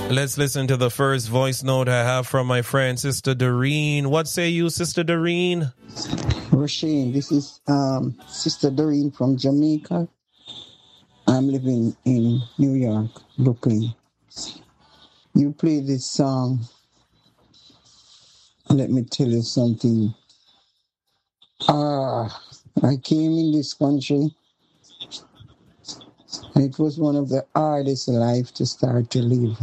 Let's listen to the first voice note I have from my friend, Sister Doreen. What say you, Sister Doreen? Roshane, this is Sister Doreen from Jamaica. I'm living in New York, Brooklyn. You play this song. Let me tell you something. I came in this country, and it was one of the hardest life to start to live.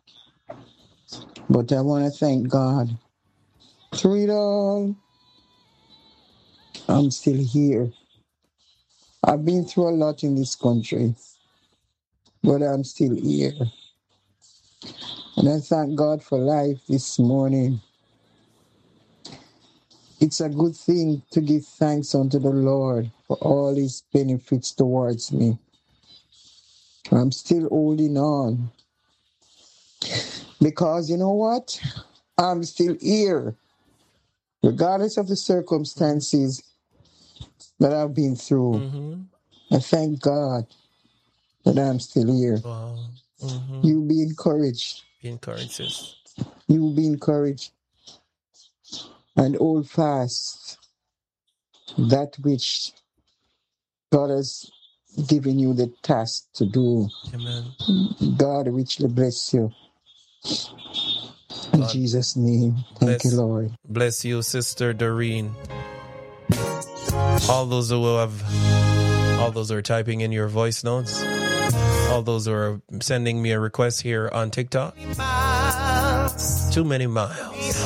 But I want to thank God. Through it all, I'm still here. I've been through a lot in this country, but I'm still here. And I thank God for life this morning. It's a good thing to give thanks unto the Lord for all his benefits towards me. I'm still holding on. Because you know what? I'm still here. Regardless of the circumstances that I've been through, I thank God that I'm still here. Wow. You be encouraged. Be encouraged, sis. You be encouraged. And hold fast that which God has given you the task to do. Amen. God richly bless you. In Jesus' name, thank you, Lord. Bless you, Sister Doreen. All those who are typing in your voice notes, all those who are sending me a request here on TikTok. Too many miles.